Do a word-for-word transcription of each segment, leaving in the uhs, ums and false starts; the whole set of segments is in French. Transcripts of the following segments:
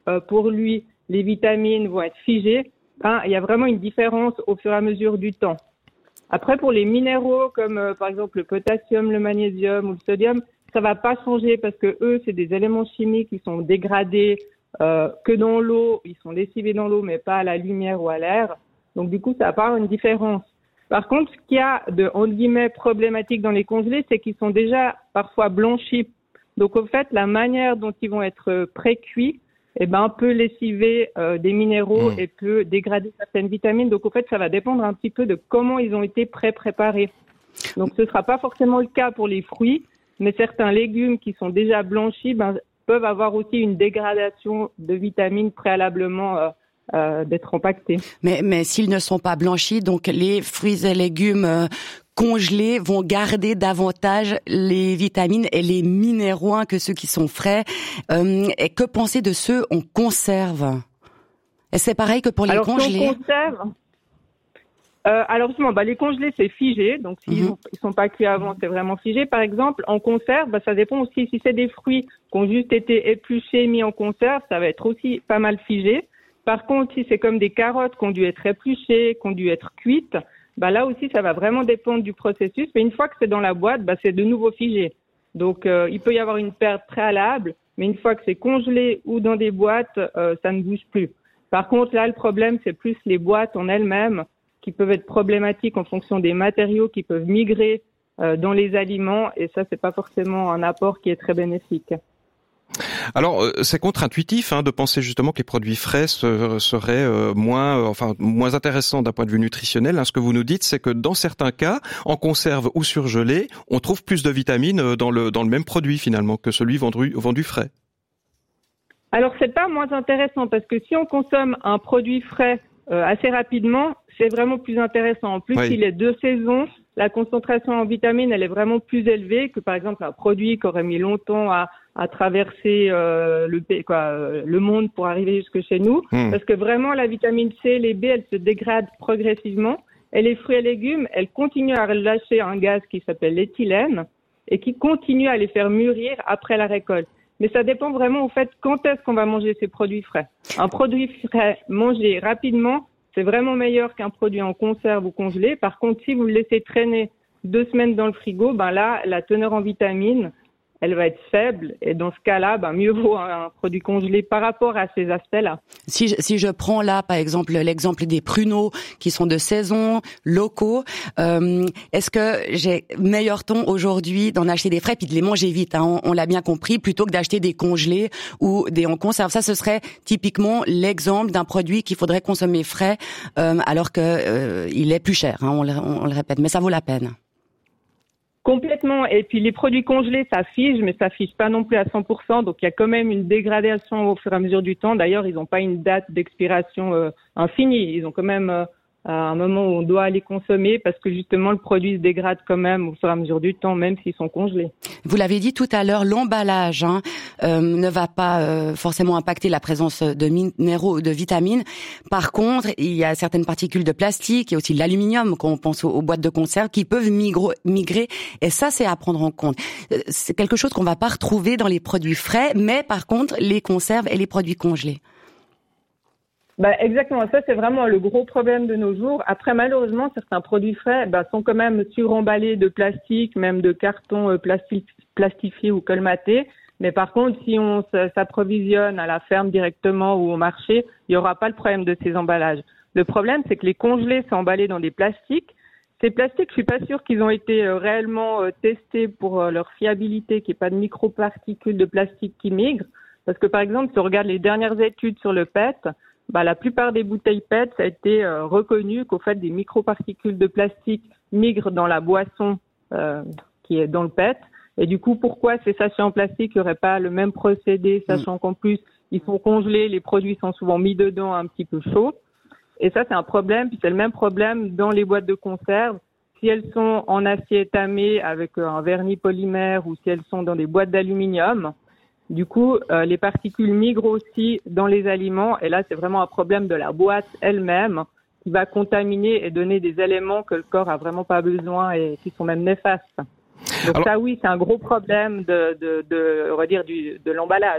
euh, pour lui, les vitamines vont être figées, hein, il y a vraiment une différence au fur et à mesure du temps. Après, pour les minéraux comme euh, par exemple le potassium, le magnésium ou le sodium, ça va pas changer parce que eux, c'est des éléments chimiques qui sont dégradés euh, que dans l'eau, ils sont lessivés dans l'eau, mais pas à la lumière ou à l'air. Donc du coup, ça va pas avoir une différence. Par contre, ce qu'il y a de entre guillemets problématique dans les congelés, c'est qu'ils sont déjà parfois blanchis. Donc au fait, la manière dont ils vont être pré-cuits, eh ben, peut lessiver euh, des minéraux mmh. et peut dégrader certaines vitamines. Donc, au fait, ça va dépendre un petit peu de comment ils ont été pré-préparés. Donc, ce ne sera pas forcément le cas pour les fruits, mais certains légumes qui sont déjà blanchis ben, peuvent avoir aussi une dégradation de vitamines préalablement euh, euh, d'être impactés. Mais, mais s'ils ne sont pas blanchis, donc les fruits et légumes euh, congelés vont garder davantage les vitamines et les minéraux que ceux qui sont frais. Euh, et que penser de ceux en conserve? Est-ce c'est pareil que pour les alors, congelés? Si on conserve, euh, alors justement, bah, les congelés c'est figé, donc s'ils mm-hmm. ils sont pas cuits avant, c'est vraiment figé. Par exemple, en conserve, bah, ça dépend aussi si c'est des fruits qui ont juste été épluchés, mis en conserve, ça va être aussi pas mal figé. Par contre, si c'est comme des carottes qui ont dû être épluchées, qui ont dû être cuites, bah là aussi, ça va vraiment dépendre du processus. Mais une fois que c'est dans la boîte, bah c'est de nouveau figé. Donc, euh, il peut y avoir une perte préalable, mais une fois que c'est congelé ou dans des boîtes, euh, ça ne bouge plus. Par contre, là, le problème, c'est plus les boîtes en elles-mêmes qui peuvent être problématiques en fonction des matériaux qui peuvent migrer euh, dans les aliments. Et ça, c'est pas forcément un apport qui est très bénéfique. Alors, euh, c'est contre-intuitif hein, de penser justement que les produits frais se, seraient euh, moins, euh, enfin, moins intéressants d'un point de vue nutritionnel. Hein. Ce que vous nous dites, c'est que dans certains cas, en conserve ou surgelé, on trouve plus de vitamines dans le dans le même produit finalement que celui vendu vendu frais. Alors, c'est pas moins intéressant parce que si on consomme un produit frais euh, assez rapidement, c'est vraiment plus intéressant. En plus, oui. s'il est de saison, la concentration en vitamines, elle est vraiment plus élevée que par exemple un produit qui aurait mis longtemps à à traverser euh, le quoi le monde pour arriver jusque chez nous mmh. parce que vraiment la vitamine C, les B, elles se dégradent progressivement et les fruits et légumes, elles continuent à relâcher un gaz qui s'appelle l'éthylène et qui continue à les faire mûrir après la récolte. Mais ça dépend vraiment au fait quand est-ce qu'on va manger ces produits frais. Un produit frais mangé rapidement, c'est vraiment meilleur qu'un produit en conserve ou congelé. Par contre, si vous le laissez traîner deux semaines dans le frigo, ben là, la teneur en vitamines, elle va être faible et dans ce cas-là, ben mieux vaut un, un produit congelé par rapport à ces aspects-là. Si je, si je prends là, par exemple, l'exemple des pruneaux qui sont de saison, locaux, euh, est-ce que j'ai meilleur ton aujourd'hui d'en acheter des frais puis de les manger vite, hein, on, on l'a bien compris, plutôt que d'acheter des congelés ou des en conserve. Ça, ce serait typiquement l'exemple d'un produit qu'il faudrait consommer frais, euh, alors que euh, il est plus cher. Hein, on, le, on, on le répète, mais ça vaut la peine. Complètement. Et puis les produits congelés, ça fige, mais ça fige pas non plus à cent pour cent. Donc il y a quand même une dégradation au fur et à mesure du temps. D'ailleurs, ils n'ont pas une date d'expiration euh, infinie. Ils ont quand même euh, un moment où on doit les consommer parce que justement le produit se dégrade quand même au fur et à mesure du temps, même s'ils sont congelés. Vous l'avez dit tout à l'heure, l'emballage hein, euh, ne va pas euh, forcément impacter la présence de minéraux ou de vitamines. Par contre, il y a certaines particules de plastique et aussi de l'aluminium, quand on pense aux, aux boîtes de conserve, qui peuvent migro- migrer. Et ça, c'est à prendre en compte. C'est quelque chose qu'on va pas retrouver dans les produits frais, mais par contre, les conserves et les produits congelés. Bah exactement, ça c'est vraiment le gros problème de nos jours. Après malheureusement certains produits frais bah, sont quand même suremballés de plastique, même de carton euh, plastique, plastifié ou colmaté. Mais par contre si on s'approvisionne à la ferme directement ou au marché, il n'y aura pas le problème de ces emballages. Le problème c'est que les congelés sont emballés dans des plastiques. Ces plastiques, je suis pas sûre qu'ils ont été euh, réellement euh, testés pour euh, leur fiabilité, qu'il n'y ait pas de microparticules de plastique qui migrent. Parce que par exemple si on regarde les dernières études sur le P E T, bah, la plupart des bouteilles P E T, ça a été euh, reconnu qu'au fait des microparticules de plastique migrent dans la boisson euh, qui est dans le P E T. Et du coup, pourquoi ces sachets en plastique n'auraient pas le même procédé, sachant qu'en plus, ils sont congelés, les produits sont souvent mis dedans un petit peu chauds. Et ça, c'est un problème. Puis c'est le même problème dans les boîtes de conserve. Si elles sont en acier étamé avec un vernis polymère ou si elles sont dans des boîtes d'aluminium, du coup, euh, les particules migrent aussi dans les aliments et là, c'est vraiment un problème de la boîte elle-même qui va contaminer et donner des éléments que le corps a vraiment pas besoin et qui sont même néfastes. Donc Alors, ça, oui, c'est un gros problème de, de, de on va dire, du, de l'emballage.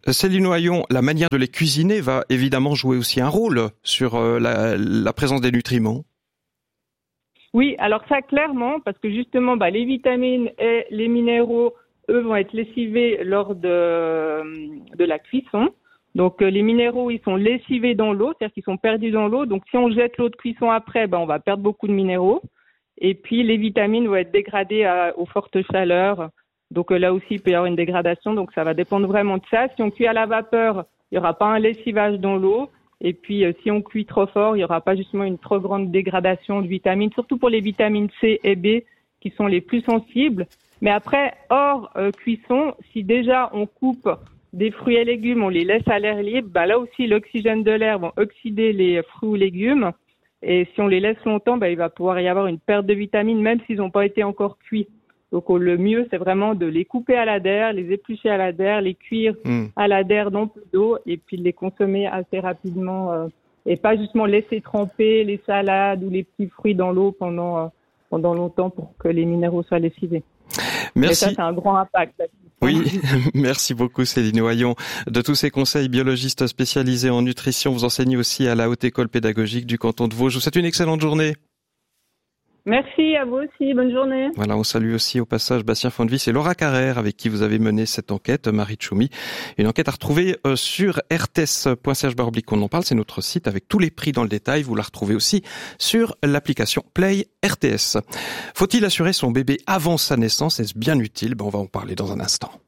Céline Oyon, la manière de les cuisiner va évidemment jouer aussi un rôle sur la, la présence des nutriments. Oui, alors ça clairement, parce que justement, bah, les vitamines et les minéraux, eux, vont être lessivés lors de, de la cuisson. Donc euh, les minéraux, ils sont lessivés dans l'eau, c'est-à-dire qu'ils sont perdus dans l'eau. Donc si on jette l'eau de cuisson après, bah, on va perdre beaucoup de minéraux. Et puis les vitamines vont être dégradées à, aux fortes chaleurs. Donc euh, là aussi, il peut y avoir une dégradation. Donc ça va dépendre vraiment de ça. Si on cuit à la vapeur, il n'y aura pas un lessivage dans l'eau. Et puis euh, si on cuit trop fort, il n'y aura pas justement une trop grande dégradation de vitamines, surtout pour les vitamines C et B qui sont les plus sensibles. Mais après, hors euh, cuisson, si déjà on coupe des fruits et légumes, on les laisse à l'air libre, bah là aussi l'oxygène de l'air va oxyder les fruits ou légumes. Et si on les laisse longtemps, bah, il va pouvoir y avoir une perte de vitamines, même s'ils n'ont pas été encore cuits. Donc le mieux, c'est vraiment de les couper à la dère, les éplucher à la dère, les cuire mmh. à la dère dans peu d'eau et puis de les consommer assez rapidement. Euh, et pas justement laisser tremper les salades ou les petits fruits dans l'eau pendant, euh, pendant longtemps pour que les minéraux soient lessivés. Merci. Mais ça, c'est un grand impact. Oui, merci beaucoup Céline Oyon. De tous ces conseils, biologiste spécialisé en nutrition, vous enseignez aussi à la Haute École Pédagogique du canton de Vaud. Je vous souhaite une excellente journée. Merci à vous aussi, bonne journée. Voilà, on salue aussi au passage Bastien Fondevis et Laura Carrère avec qui vous avez mené cette enquête, Marie Tchoumi. Une enquête à retrouver sur r t s point c h barre oblique on en parle, c'est notre site avec tous les prix dans le détail. Vous la retrouvez aussi sur l'application Play R T S. Faut-il assurer son bébé avant sa naissance? Est-ce bien utile? Ben, on va en parler dans un instant.